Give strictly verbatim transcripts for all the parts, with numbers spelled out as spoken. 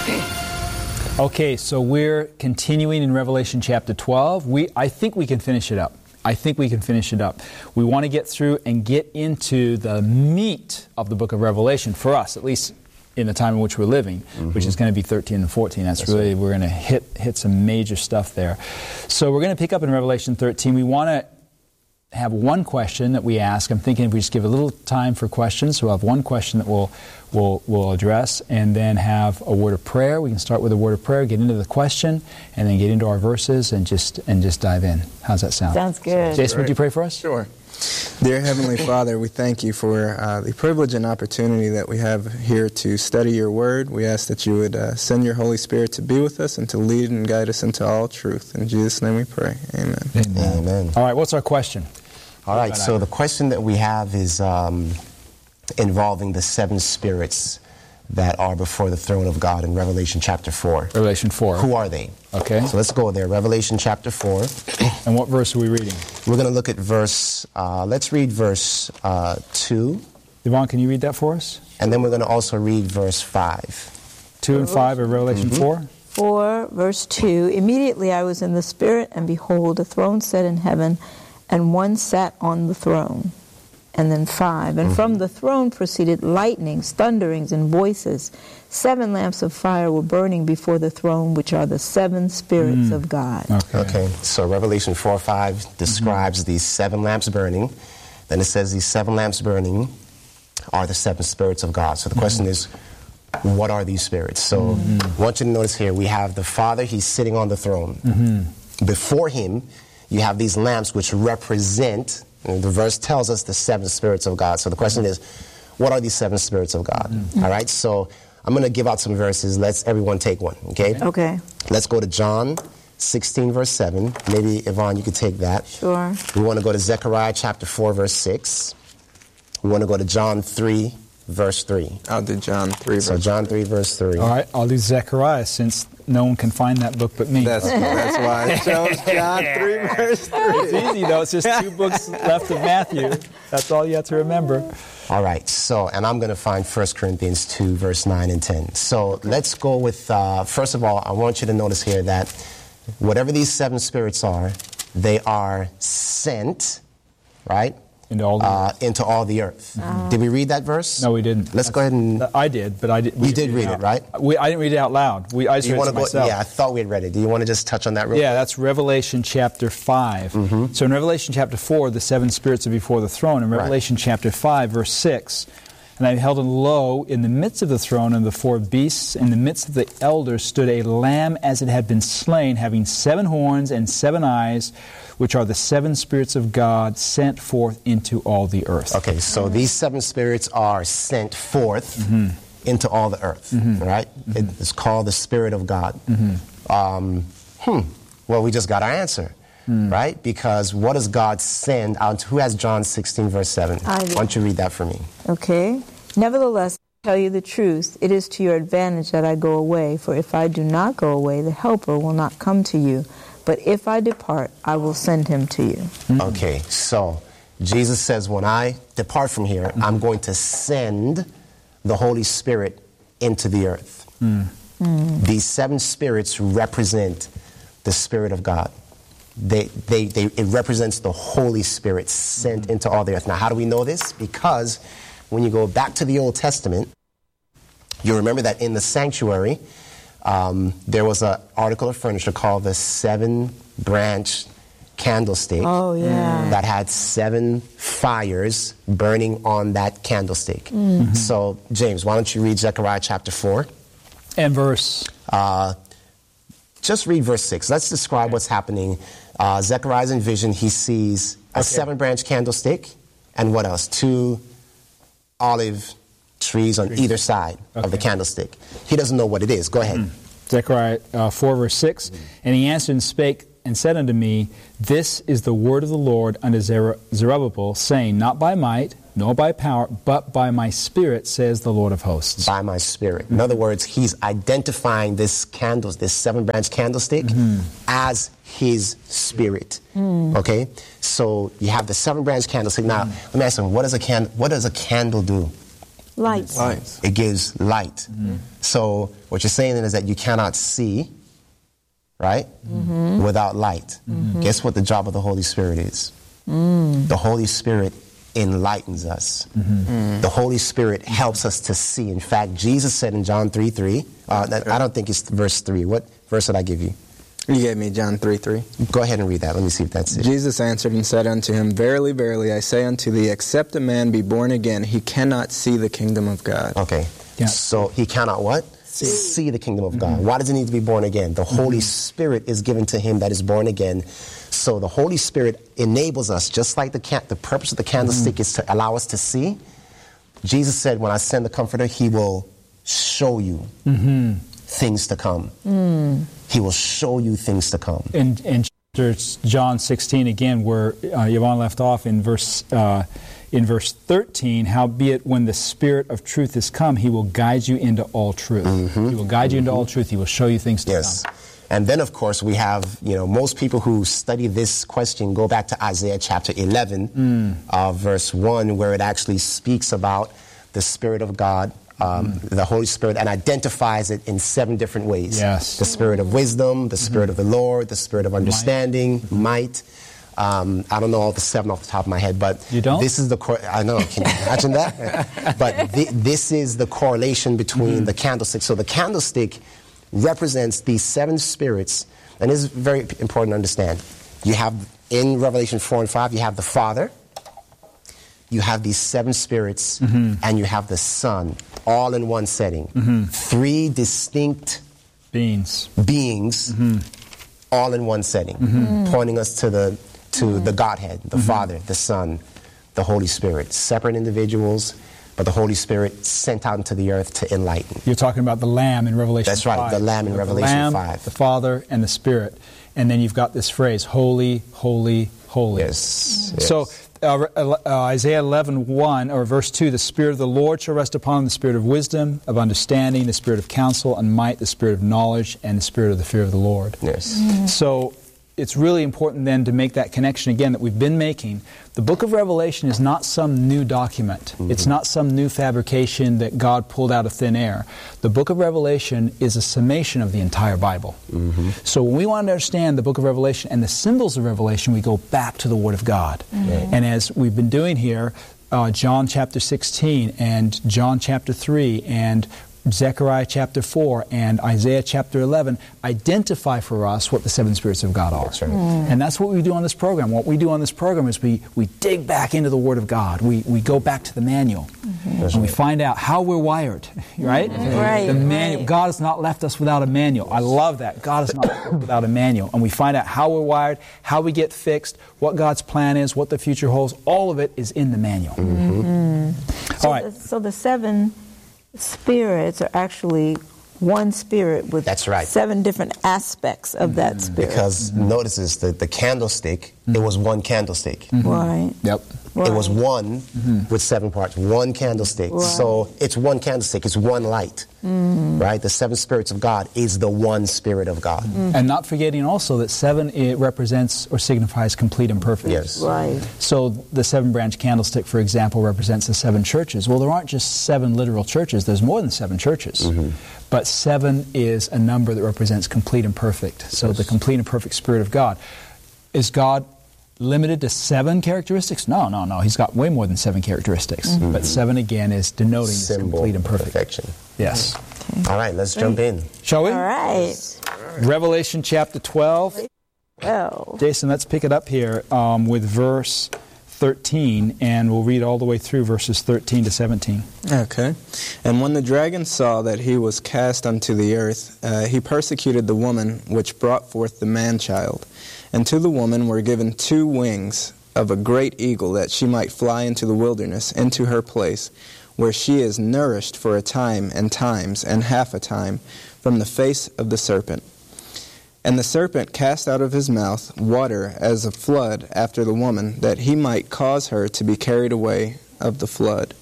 Okay, so we're continuing in Revelation chapter twelve. We, I think we can finish it up. I think we can finish it up. We want to get through and get into the meat of the book of Revelation, for us, at least in the time in which we're living, mm-hmm. which is going to be thirteen and fourteen. That's, That's really, right. We're going to hit hit some major stuff there. So we're going to pick up in Revelation thirteen. We want to have one question that we ask. I'm thinking if we just give a little time for questions, so we'll have one question that we'll, we'll, we'll address, and then have a word of prayer. We can start with a word of prayer, get into the question, and then get into our verses and just and just dive in. How's that sound? Sounds good. Jason, would you pray for us? Sure. Dear Heavenly Father, we thank you for uh, the privilege and opportunity that we have here to study your word. We ask that you would uh, send your Holy Spirit to be with us and to lead and guide us into all truth. In Jesus' name we pray. Amen. Amen. Amen. All right, what's our question? All right, so the question that we have is um, involving the seven spirits that are before the throne of God in Revelation chapter four. Revelation four. Who are they? Okay. So let's go there. Revelation chapter four. And what verse are we reading? We're going to look at verse, uh, let's read verse uh, two. Yvonne, can you read that for us? And then we're going to also read verse five. two and five of Revelation mm-hmm. four? four, verse two. Immediately I was in the Spirit, and behold, a throne set in heaven, and one sat on the throne. And then five. And mm-hmm. from the throne proceeded lightnings, thunderings, and voices. Seven lamps of fire were burning before the throne, which are the seven spirits mm. of God. Okay. okay. So Revelation four five describes mm-hmm. these seven lamps burning. Then it says these seven lamps burning are the seven spirits of God. So the mm-hmm. question is, what are these spirits? So mm-hmm. I want you to notice here, we have the Father, he's sitting on the throne. Mm-hmm. Before him, you have these lamps which represent, and the verse tells us, the seven spirits of God. So the question is, what are these seven spirits of God? Mm-hmm. All right, so I'm going to give out some verses. Let's everyone take one, okay? Okay. Let's go to John sixteen, verse seven. Maybe, Yvonne, you could take that. Sure. We want to go to Zechariah chapter four, verse six. We want to go to John three, verse three. I'll do John three, verse So John three, verse three. All right, I'll do Zechariah, since no one can find that book but me. That's, that's why I chose John three, verse three. It's easy, though. It's just two books left of Matthew. That's all you have to remember. All right, so, and I'm going to find First Corinthians two, verse nine and ten. So let's go with, uh, first of all, I want you to notice here that whatever these seven spirits are, they are sent, right? Into all the uh, earth. Into all the earth. Uh, did we read that verse? No, we didn't. Let's That's, go ahead and... I did, but I did. You did read it, right? We, I didn't read it out loud. We, I just read it to go, myself. Yeah, I thought we had read it. Do you want to just touch on that real Yeah, quick? that's Revelation chapter five. Mm-hmm. So in Revelation chapter four, the seven spirits are before the throne. In Revelation right. chapter five, verse six, and I beheld, and lo, in the midst of the throne and the four beasts, in the midst of the elders, stood a lamb as it had been slain, having seven horns and seven eyes, which are the seven spirits of God sent forth into all the earth. Okay, so these seven spirits are sent forth mm-hmm. into all the earth, mm-hmm. right? Mm-hmm. It's called the Spirit of God. Mm-hmm. Um, hmm. Well, we just got our answer, mm. right? Because what does God send out? Who has John sixteen, verse seven? I do. Why don't you read that for me? Okay. Nevertheless, I tell you the truth, it is to your advantage that I go away, for if I do not go away, the Helper will not come to you. But if I depart, I will send him to you. Mm-hmm. Okay, so Jesus says, when I depart from here, mm-hmm. I'm going to send the Holy Spirit into the earth. Mm-hmm. These seven spirits represent the Spirit of God. They, they, they, it represents the Holy Spirit sent mm-hmm. into all the earth. Now, how do we know this? Because when you go back to the Old Testament, you remember that in the sanctuary, Um, there was an article of furniture called the seven-branch candlestick. Oh, yeah. That had seven fires burning on that candlestick. Mm-hmm. So, James, why don't you read Zechariah chapter four? And verse? Uh, just read verse six. Let's describe what's happening. Uh, Zechariah's in vision, he sees a okay. seven-branch candlestick, and what else? Two olive trees on either side okay. of the candlestick. He doesn't know what it is. Go ahead. Mm. Zechariah uh, four, verse six. Mm. And he answered and spake and said unto me, This is the word of the Lord unto Zer- Zerubbabel, saying, Not by might, nor by power, but by my Spirit, says the Lord of hosts. By my Spirit. In other words, he's identifying this candles, this seven-branch candlestick, mm-hmm. as his Spirit. Mm. Okay? So you have the seven-branch candlestick. Now, mm. let me ask you, what does a can- what does a candle do? Lights. Lights. It gives light. Mm-hmm. So what you're saying is that you cannot see, right, mm-hmm. without light. Mm-hmm. Guess what the job of the Holy Spirit is? Mm. The Holy Spirit enlightens us. Mm-hmm. Mm. The Holy Spirit helps us to see. In fact, Jesus said in John three three, uh, I don't think it's verse three. What verse did I give you? You gave me John three three. Go ahead and read that. Let me see if that's it. Jesus answered and said unto him, Verily, verily, I say unto thee, except a man be born again, he cannot see the kingdom of God. Okay. Yeah. So he cannot what? See, see the kingdom of God. Mm-hmm. Why does he need to be born again? The Holy mm-hmm. Spirit is given to him that is born again. So the Holy Spirit enables us, just like the can- the purpose of the candlestick mm-hmm. is to allow us to see. Jesus said, when I send the Comforter, he will show you mm-hmm. things to come. Mm. He will show you things to come. In, in John sixteen, again, where uh, Yvonne left off in verse uh, in verse thirteen, howbeit when the Spirit of truth is come, he will guide you into all truth. Mm-hmm. He will guide you mm-hmm. into all truth. He will show you things to yes. come. And then, of course, we have, you know, most people who study this question go back to Isaiah chapter eleven, mm. uh, verse one, where it actually speaks about the Spirit of God, um, mm. the Holy Spirit, and identifies it in seven different ways. Yes. The Spirit of wisdom, the Spirit mm-hmm. of the Lord, the Spirit of understanding, might. might. Um, I don't know all the seven off the top of my head, but you don't? This is the cor- I know. Can you imagine that? But th- this is the correlation between mm-hmm. the candlestick. So the candlestick represents these seven spirits, and this is very important to understand. You have in Revelation four and five, you have the Father, you have these seven spirits, mm-hmm. and you have the Son, all in one setting. Mm-hmm. Three distinct beings, beings, mm-hmm. all in one setting, mm-hmm. pointing us to the to mm-hmm. the Godhead, the mm-hmm. Father, the Son, the Holy Spirit. Separate individuals, but the Holy Spirit sent out into the earth to enlighten. You're talking about the Lamb in Revelation That's right, five. the Lamb in Revelation the Lamb, five. The Father, and the Spirit. And then you've got this phrase, holy, holy, holy. Yes. yes. So uh, uh, Isaiah eleven one, or verse two, the Spirit of the Lord shall rest upon him, the Spirit of wisdom, of understanding, the Spirit of counsel and might, the Spirit of knowledge, and the Spirit of the fear of the Lord. Yes. Mm-hmm. So it's really important then to make that connection again that we've been making. The book of Revelation is not some new document. Mm-hmm. It's not some new fabrication that God pulled out of thin air. The book of Revelation is a summation of the entire Bible. Mm-hmm. So when we want to understand the book of Revelation and the symbols of Revelation, we go back to the Word of God. Mm-hmm. And as we've been doing here, uh, John chapter sixteen and John chapter three and Zechariah chapter four and Isaiah chapter eleven identify for us what the seven spirits of God are. That's right. Mm. And that's what we do on this program. What we do on this program is we, we dig back into the Word of God. We, we go back to the manual. Mm-hmm. And right. we find out how we're wired, right? Mm-hmm. Right, the manual. right. God has not left us without a manual. I love that. God has not left us without a manual. And we find out how we're wired, how we get fixed, what God's plan is, what the future holds. All of it is in the manual. Mm-hmm. Mm-hmm. So All right. The, so the seven spirits are actually one spirit with That's right. seven different aspects of that spirit. Because mm-hmm. notice this, the, the candlestick, mm-hmm. it was one candlestick. Mm-hmm. Right. Yep. Right. It was one mm-hmm. with seven parts, one candlestick. Right. So it's one candlestick, it's one light, mm-hmm. right? The seven spirits of God is the one Spirit of God. Mm-hmm. And not forgetting also that seven, it represents or signifies complete and perfect. Yes. Right. So the seven-branch candlestick, for example, represents the seven churches. Well, there aren't just seven literal churches. There's more than seven churches. Mm-hmm. But seven is a number that represents complete and perfect. So yes. the complete and perfect Spirit of God. Is God limited to seven characteristics? No, no, no. He's got way more than seven characteristics. Mm-hmm. But seven, again, is denoting this complete and perfect. Perfection. Yes. Okay. All right, let's Great. jump in. Shall we? All right. Revelation chapter twelve. Well. Jason, let's pick it up here um, with verse thirteen, and we'll read all the way through verses thirteen to seventeen. Okay. And when the dragon saw that he was cast unto the earth, uh, he persecuted the woman which brought forth the man-child. And to the woman were given two wings of a great eagle, that she might fly into the wilderness, into her place, where she is nourished for a time and times and half a time from the face of the serpent. And the serpent cast out of his mouth water as a flood after the woman, that he might cause her to be carried away of the flood.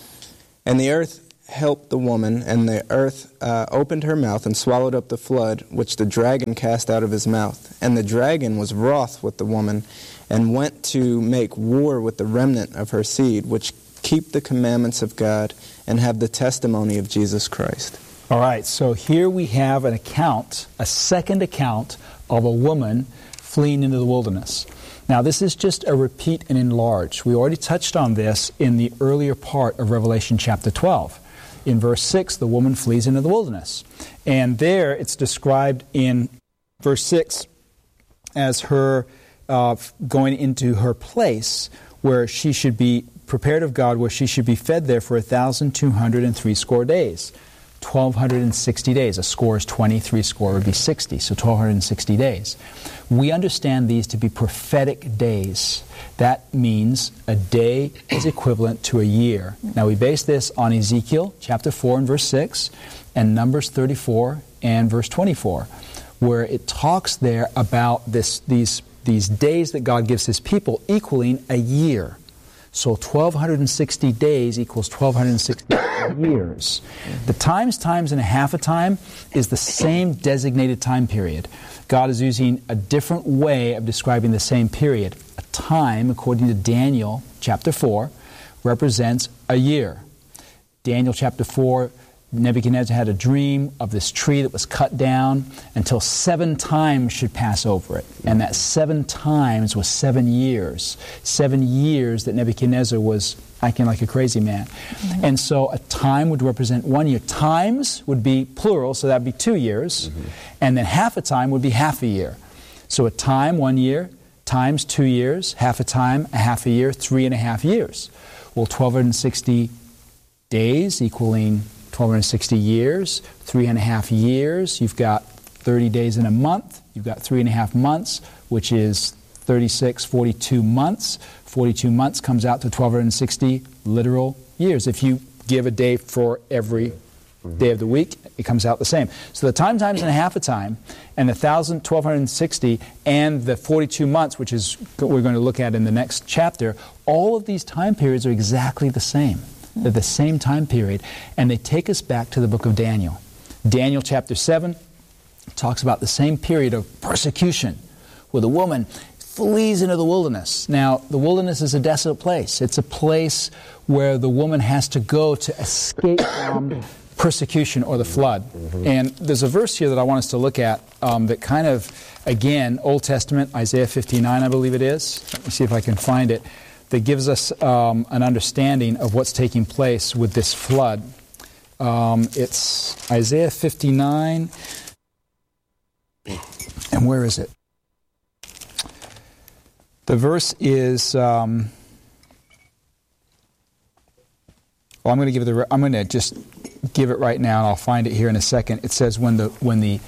And the earth helped the woman, and the earth uh, opened her mouth and swallowed up the flood, which the dragon cast out of his mouth. And the dragon was wroth with the woman, and went to make war with the remnant of her seed, which keep the commandments of God, and have the testimony of Jesus Christ. All right, so here we have an account, a second account of a woman fleeing into the wilderness. Now, this is just a repeat and enlarge. We already touched on this in the earlier part of Revelation chapter twelve. In verse six, the woman flees into the wilderness. And there it's described in verse six as her uh, going into her place where she should be prepared of God, where she should be fed there for one thousand two hundred and three score days. twelve sixty days. A score is twenty, three score would be sixty, so twelve sixty days. We understand these to be prophetic days. That means a day is equivalent to a year. Now we base this on Ezekiel chapter four and verse six and Numbers thirty-four and verse twenty-four, where it talks there about this, these, these days that God gives His people equaling a year. So twelve sixty days equals twelve sixty years. The times, times, and a half a time is the same designated time period. God is using a different way of describing the same period. A time, according to Daniel chapter four, represents a year. Daniel chapter four, Nebuchadnezzar had a dream of this tree that was cut down until seven times should pass over it. And that seven times was seven years. Seven years that Nebuchadnezzar was acting like a crazy man. Mm-hmm. And so a time would represent one year. Times would be plural, so that would be two years. Mm-hmm. And then half a time would be half a year. So a time, one year, times two years, half a time, a half a year, three and a half years. Well, twelve sixty days equaling twelve sixty years, three and a half years. You've got thirty days in a month. You've got three and a half months, which is thirty-six, forty-two months. forty-two months comes out to twelve sixty literal years. If you give a day for every day of the week, it comes out the same. So the time, times, and a half a time, and the one thousand, twelve sixty, and the forty-two months, which is what we're going to look at in the next chapter, all of these time periods are exactly the same. They're the same time period, and they take us back to the book of Daniel. Daniel chapter seven talks about the same period of persecution where the woman flees into the wilderness. Now, the wilderness is a desolate place. It's a place where the woman has to go to escape from persecution or the flood. Mm-hmm. And there's a verse here that I want us to look at um, that kind of, again, Old Testament, Isaiah fifty-nine, I believe it is. Let me see if I can find it. That gives us um, an understanding of what's taking place with this flood. Um, it's Isaiah fifty-nine. And where is it? The verse is... Um, well, I'm going to give it the... I'm going to just give it right now, and I'll find it here in a second. It says, when the when the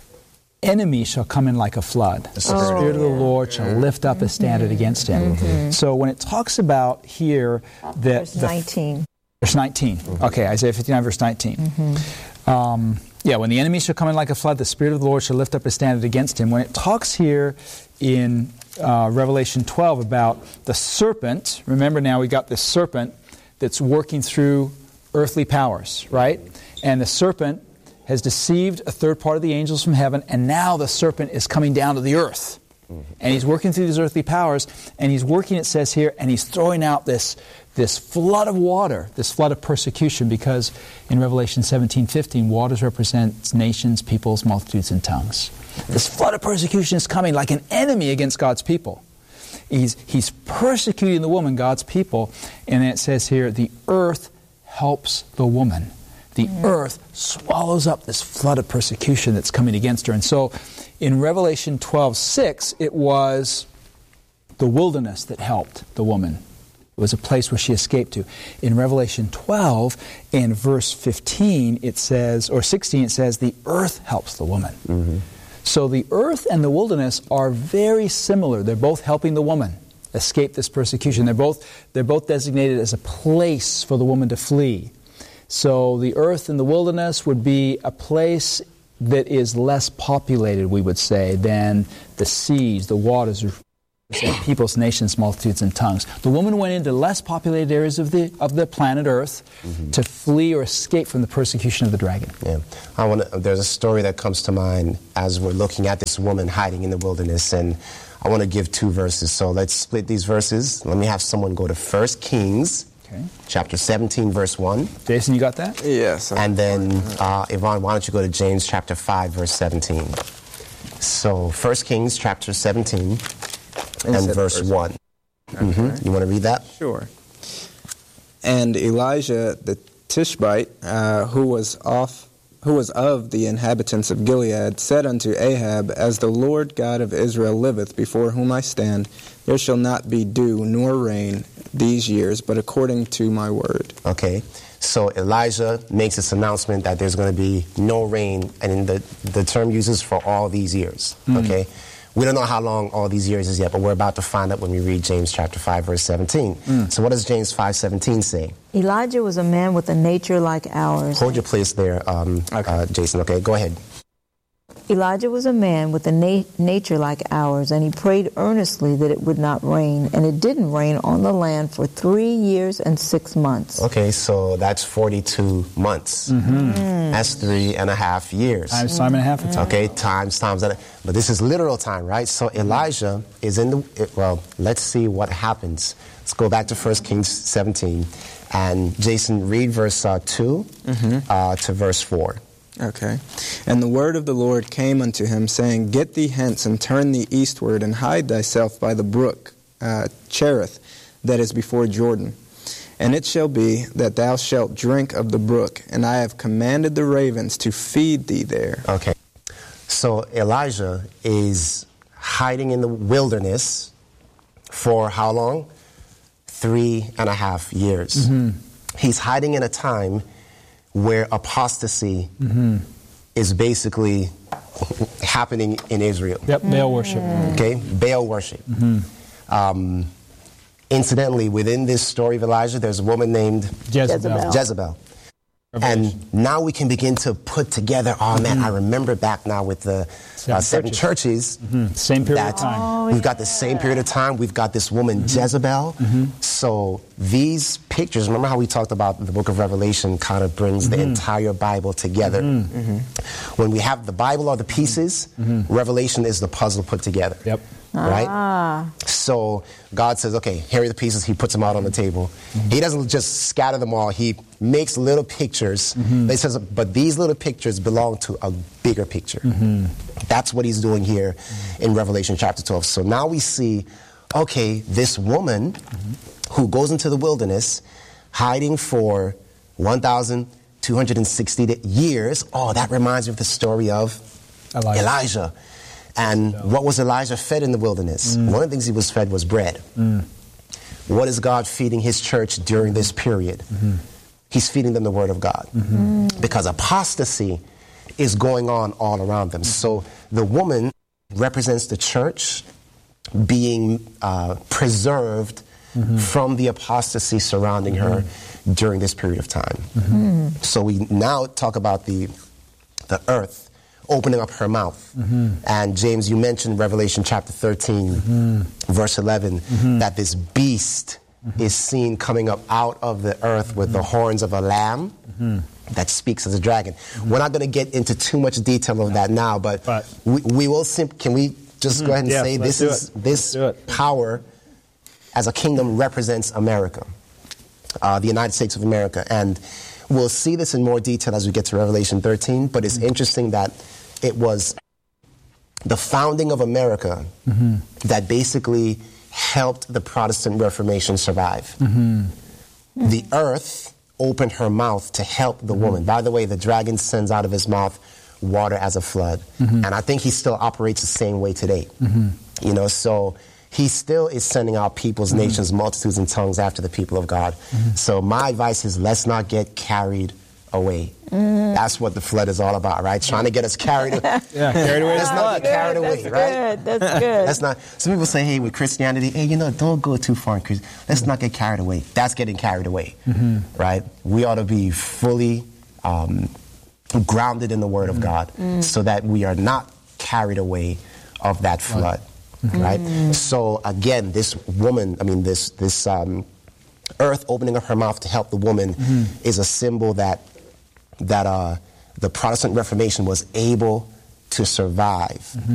enemy shall come in like a flood. The Spirit, oh, Spirit of the Lord shall lift up a standard mm-hmm. against him. Mm-hmm. So when it talks about here that... Verse nineteen. Verse nineteen. Mm-hmm. Okay, Isaiah fifty-nine, verse nineteen. Mm-hmm. Um, yeah, when the enemy shall come in like a flood, the Spirit of the Lord shall lift up a standard against him. When it talks here in uh, Revelation twelve about the serpent, remember now we got this serpent that's working through earthly powers, right? And the serpent has deceived a third part of the angels from heaven, and now the serpent is coming down to the earth. Mm-hmm. And he's working through these earthly powers, and he's working, it says here, and he's throwing out this, this flood of water, this flood of persecution, because in Revelation seventeen fifteen, waters represents nations, peoples, multitudes, and tongues. Mm-hmm. This flood of persecution is coming like an enemy against God's people. He's, he's persecuting the woman, God's people, and then it says here, the earth helps the woman. The mm-hmm. earth swallows up this flood of persecution that's coming against her. And so in Revelation twelve six, it was the wilderness that helped the woman. It was a place where she escaped to. In Revelation twelve, in verse fifteen, it says, or sixteen, it says, the earth helps the woman. Mm-hmm. So the earth and the wilderness are very similar. They're both helping the woman escape this persecution. They're both, they're both designated as a place for the woman to flee. So the earth and the wilderness would be a place that is less populated, we would say, than the seas, the waters, peoples, nations, multitudes, and tongues. The woman went into less populated areas of the of the planet Earth mm-hmm. to flee or escape from the persecution of the dragon. Yeah, I want. There's a story that comes to mind as we're looking at this woman hiding in the wilderness, and I want to give two verses. So let's split these verses. Let me have someone go to First Kings Okay. chapter seventeen, verse one. Jason, you got that? Yes. And then, uh, Yvonne, why don't you go to James chapter five, verse seventeen. So, First Kings chapter seventeen and, and verse one. Okay. Mm-hmm. You want to read that? Sure. And Elijah the Tishbite, uh, who was off, who was of the inhabitants of Gilead, said unto Ahab, As the Lord God of Israel liveth, before whom I stand, there shall not be dew nor rain these years, but according to my word. Okay. So Elijah makes this announcement that there's going to be no rain, and in the, the term uses for all these years. Mm. Okay. We don't know how long all these years is yet, but we're about to find out when we read James chapter five, verse seventeen. Mm. So what does James five seventeen say? Elijah was a man with a nature like ours. Hold your place there, um, okay. uh, Jason. Okay, go ahead. Elijah was a man with a na- nature like ours, and he prayed earnestly that it would not rain, and it didn't rain on the land for three years and six months. Okay, so that's forty-two months. Mm-hmm. Mm. That's three and a half years. Times time and a half of time. Okay, times, times. And, but this is literal time, right? So Elijah is in the, well, let's see what happens. Let's go back to First Kings seventeen. And Jason, read verse uh, two mm-hmm. uh, to verse four. Okay. And the word of the Lord came unto him, saying, Get thee hence, and turn thee eastward, and hide thyself by the brook uh, Cherith, that is before Jordan. And it shall be that thou shalt drink of the brook, and I have commanded the ravens to feed thee there. Okay. So Elijah is hiding in the wilderness for how long? Three and a half years. Mm-hmm. He's hiding in a time where apostasy mm-hmm. is basically happening in Israel. Yep, Baal worship. Okay, Baal worship. Mm-hmm. Um, incidentally, within this story of Elijah, there's a woman named Jezebel. Jezebel. And now we can begin to put together, oh man, mm-hmm. I remember back now with the seven, uh, seven churches. churches mm-hmm. Same period of time. Oh, we've yeah. got the same period of time. We've got this woman, mm-hmm. Jezebel. Mm-hmm. So these pictures, remember how we talked about the book of Revelation kind of brings mm-hmm. the entire Bible together. Mm-hmm. Mm-hmm. When we have the Bible are the pieces, mm-hmm. Revelation is the puzzle put together. Yep. Right? Ah. So God says, okay, here are the pieces. He puts them out on the table. Mm-hmm. He doesn't just scatter them all. He makes little pictures. Mm-hmm. He says, but these little pictures belong to a bigger picture. Mm-hmm. That's what he's doing here mm-hmm. in Revelation chapter twelve. So now we see, okay, this woman mm-hmm. who goes into the wilderness, hiding for one thousand two hundred sixty years. Oh, that reminds me of the story of Elijah. Elijah. And no. what was Elijah fed in the wilderness? Mm. One of the things he was fed was bread. Mm. What is God feeding his church during this period? Mm-hmm. He's feeding them the word of God. Mm-hmm. Mm. Because apostasy is going on all around them. Mm-hmm. So the woman represents the church being uh, preserved mm-hmm. from the apostasy surrounding mm-hmm. her during this period of time. Mm-hmm. So we now talk about the the earth opening up her mouth. Mm-hmm. And James, you mentioned Revelation chapter thirteen, mm-hmm. verse eleven, mm-hmm. that this beast mm-hmm. is seen coming up out of the earth with mm-hmm. the horns of a lamb mm-hmm. that speaks as a dragon. Mm-hmm. We're not going to get into too much detail of that now, but, but we, we will sim- can we just mm-hmm. go ahead and yes, say this is it. this power as a kingdom represents America, uh, the United States of America. And we'll see this in more detail as we get to Revelation thirteen, but it's mm-hmm. interesting that it was the founding of America mm-hmm. that basically helped the Protestant Reformation survive. Mm-hmm. The earth opened her mouth to help the mm-hmm. woman. By the way, the dragon sends out of his mouth water as a flood. Mm-hmm. And I think he still operates the same way today. Mm-hmm. You know, so he still is sending out peoples, mm-hmm. nations, multitudes, and tongues after the people of God. Mm-hmm. So my advice is let's not get carried away. Mm. That's what the flood is all about, right? Trying to get us carried away. Yeah, carried away. Let's not get carried away, That's right? Good. That's good. That's not. Some people say, hey, with Christianity, hey, you know, don't go too far in Christianity. Let's mm-hmm. not get carried away. That's getting carried away, mm-hmm. right? We ought to be fully um, grounded in the Word mm-hmm. of God mm-hmm. so that we are not carried away of that flood, mm-hmm. right? Mm-hmm. So again, this woman, I mean, this this um, earth opening up her mouth to help the woman mm-hmm. is a symbol that that uh, the Protestant Reformation was able to survive. Mm-hmm.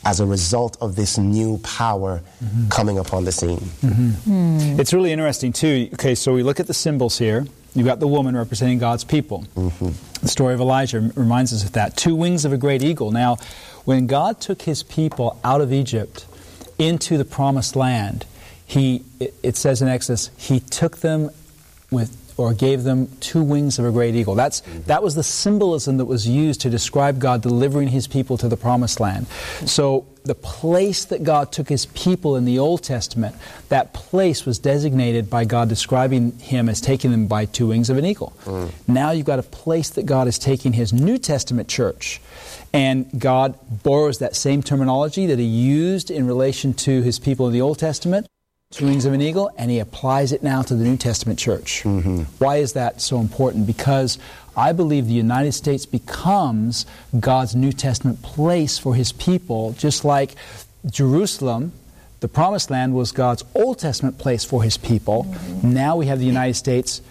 as a result of this new power mm-hmm. coming upon the scene. Mm-hmm. Mm. It's really interesting, too. Okay, so we look at the symbols here. You've got the woman representing God's people. Mm-hmm. The story of Elijah reminds us of that. Two wings of a great eagle. Now, when God took his people out of Egypt into the promised land, he, it, it says in Exodus, he took them with, or gave them two wings of a great eagle. That's, mm-hmm. That was the symbolism that was used to describe God delivering his people to the promised land. So the place that God took his people in the Old Testament, that place was designated by God describing him as taking them by two wings of an eagle. Mm. Now you've got a place that God is taking his New Testament church, and God borrows that same terminology that he used in relation to his people in the Old Testament, two wings of an eagle, and he applies it now to the New Testament church. Mm-hmm. Why is that so important? Because I believe the United States becomes God's New Testament place for his people, just like Jerusalem, the Promised Land, was God's Old Testament place for his people. Mm-hmm. Now we have the United States,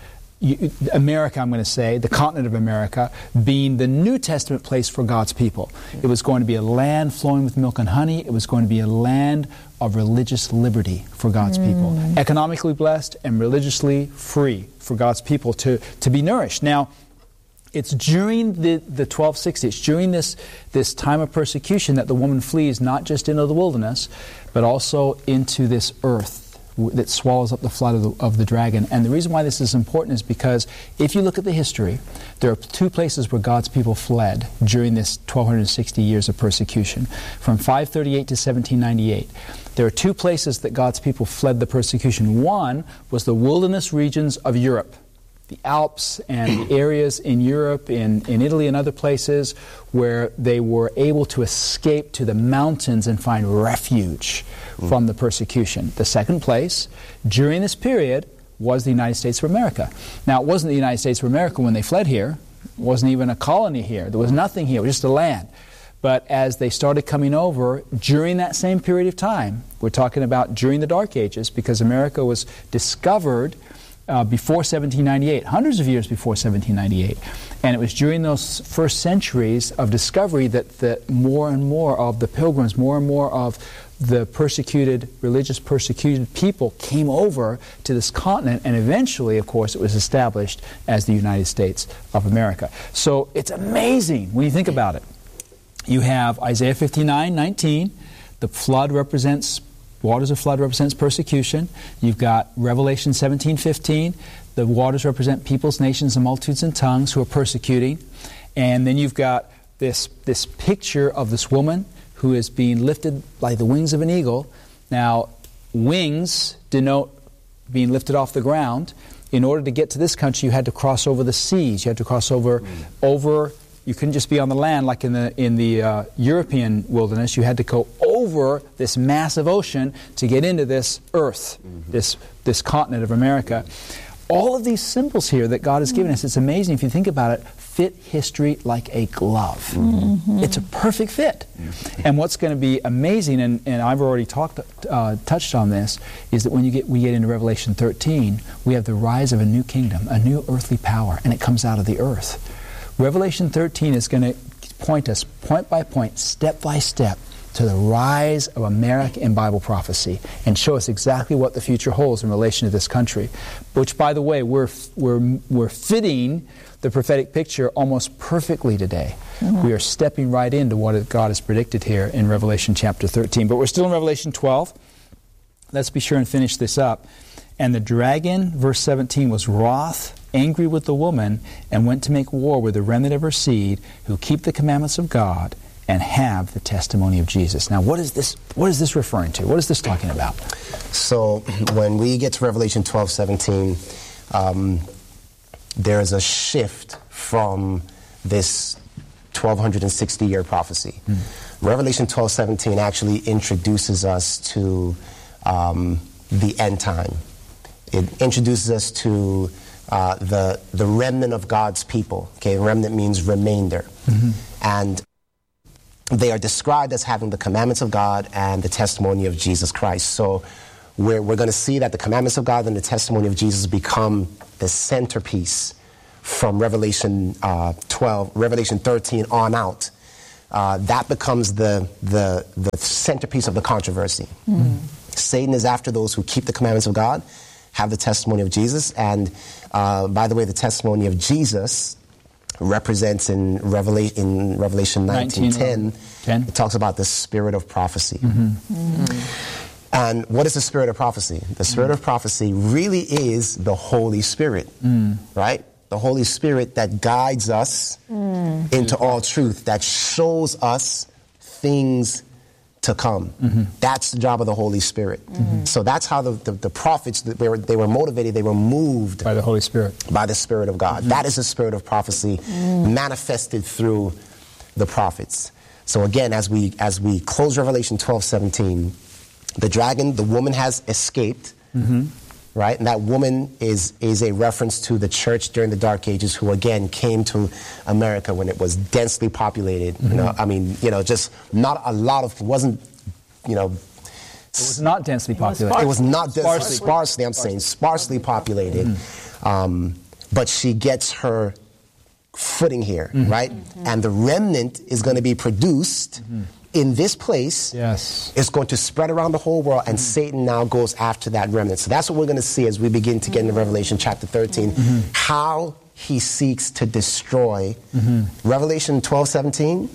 America, I'm going to say, the continent of America, being the New Testament place for God's people. It was going to be a land flowing with milk and honey. It was going to be a land of religious liberty for God's mm. people. Economically blessed and religiously free for God's people to, to be nourished. Now, it's during the, the twelve sixty, it's during this, this time of persecution that the woman flees not just into the wilderness, but also into this earth that swallows up the flood of the, of the dragon. And the reason why this is important is because if you look at the history, there are two places where God's people fled during this twelve sixty years of persecution. From five thirty-eight to seventeen ninety-eight. There are two places that God's people fled the persecution. One was the wilderness regions of Europe, the Alps and the areas in Europe, in, in Italy and other places where they were able to escape to the mountains and find refuge mm. from the persecution. The second place during this period was the United States of America. Now, it wasn't the United States of America when they fled here. It wasn't even a colony here. There was nothing here. It was just a land. But as they started coming over during that same period of time, we're talking about during the Dark Ages, because America was discovered Uh, before seventeen ninety-eight, hundreds of years before seventeen ninety-eight. And it was during those first centuries of discovery that, that more and more of the pilgrims, more and more of the persecuted, religious persecuted people came over to this continent, and eventually, of course, it was established as the United States of America. So it's amazing when you think about it. You have Isaiah fifty-nine nineteen, the flood represents waters of flood represents persecution. You've got Revelation seventeen fifteen. The waters represent peoples, nations, and multitudes and tongues who are persecuting. And then you've got this, this picture of this woman who is being lifted like the wings of an eagle. Now, wings denote being lifted off the ground. In order to get to this country, you had to cross over the seas. You had to cross over, mm. over you couldn't just be on the land like in the in the uh, European wilderness. You had to go over this massive ocean to get into this earth, mm-hmm. this this continent of America. All of these symbols here that God has given us, it's amazing if you think about it, fit history like a glove. Mm-hmm. It's a perfect fit. Mm-hmm. And what's going to be amazing, and, and I've already talked uh, touched on this, is that when you get we get into Revelation thirteen, we have the rise of a new kingdom, a new earthly power, and it comes out of the earth. Revelation thirteen is going to point us point by point, step by step, to the rise of America in Bible prophecy and show us exactly what the future holds in relation to this country. Which, by the way, we're we're we're fitting the prophetic picture almost perfectly today. Mm-hmm. We are stepping right into what God has predicted here in Revelation chapter thirteen. But we're still in Revelation twelve. Let's be sure and finish this up. And the dragon, verse seventeen, was wroth, angry with the woman, and went to make war with the remnant of her seed, who keep the commandments of God and have the testimony of Jesus. Now, what is this? What is this referring to? What is this talking about? So, when we get to Revelation twelve seventeen, um, there is a shift from this twelve sixty year prophecy. Mm. Revelation twelve seventeen actually introduces us to um, the end time. It introduces us to uh, the the remnant of God's people. Okay, remnant means remainder, mm-hmm. and they are described as having the commandments of God and the testimony of Jesus Christ. So we're we're going to see that the commandments of God and the testimony of Jesus become the centerpiece from Revelation uh, twelve, Revelation thirteen on out. uh, that becomes the, the, the centerpiece of the controversy. Mm. Satan is after those who keep the commandments of God, have the testimony of Jesus, and uh, by the way, the testimony of Jesus represents in, Revela- in Revelation nineteen ten, it talks about the spirit of prophecy. Mm-hmm. Mm-hmm. And what is the spirit of prophecy? The spirit mm. of prophecy really is the Holy Spirit, mm. right? The Holy Spirit that guides us mm. into all truth, that shows us things to come. Mm-hmm. That's the job of the Holy Spirit. Mm-hmm. So that's how the, the, the prophets, they were, they were motivated, they were moved by the Holy Spirit. By the Spirit of God. Mm-hmm. That is the spirit of prophecy mm. manifested through the prophets. So again, as we as we close Revelation twelve seventeen, the dragon, the woman has escaped, mm-hmm. right? And that woman is is a reference to the church during the Dark Ages, who again came to America when it was densely populated. Mm-hmm. You know, I mean, you know, just not a lot of, wasn't, you know, it was not densely populated. It was not densely, sparsely, sparsely I'm saying, sparsely populated. Mm-hmm. Um, but she gets her footing here, mm-hmm. right? Mm-hmm. And the remnant is going to be produced mm-hmm. in this place. Yes. It's going to spread around the whole world, and mm-hmm. Satan now goes after that remnant. So that's what we're going to see as we begin to get into Revelation chapter thirteen, mm-hmm. how he seeks to destroy. Mm-hmm. Revelation twelve seventeen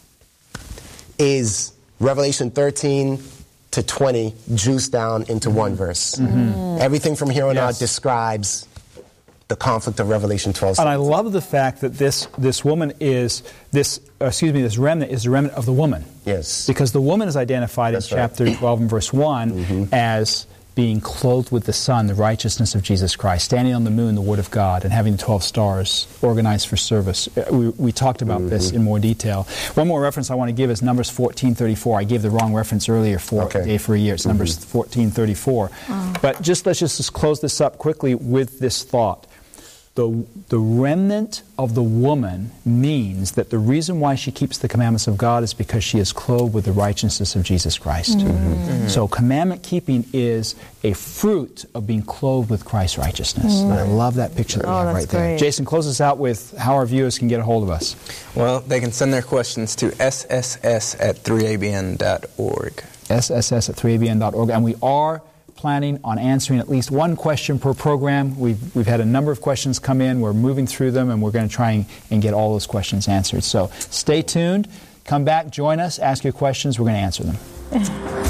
is Revelation thirteen to twenty juiced down into mm-hmm. one verse. Mm-hmm. Everything from here on yes. out describes the conflict of Revelation twelve. And I love the fact that this this woman is this uh, excuse me this remnant is the remnant of the woman. Yes. Because the woman is identified That's in right. chapter twelve and verse one mm-hmm. as being clothed with the sun, the righteousness of Jesus Christ, standing on the moon, the Word of God, and having the twelve stars organized for service. We, we talked about mm-hmm. this in more detail. One more reference I want to give is Numbers fourteen thirty-four. I gave the wrong reference earlier for okay. Day for a Year. It's mm-hmm. Numbers fourteen thirty-four. Oh. But just let's just, just close this up quickly with this thought. The, the remnant of the woman means that the reason why she keeps the commandments of God is because she is clothed with the righteousness of Jesus Christ. Mm-hmm. Mm-hmm. So commandment keeping is a fruit of being clothed with Christ's righteousness. Mm-hmm. And I love that picture that oh, we have right there. Great. Jason, close us out with how our viewers can get a hold of us. Well, they can send their questions to S S S at three A B N dot org. S S S at three A B N dot org. And we are planning on answering at least one question per program. We've, we've had a number of questions come in. We're moving through them, and we're going to try and, and get all those questions answered. So stay tuned. Come back, join us, ask your questions. We're going to answer them.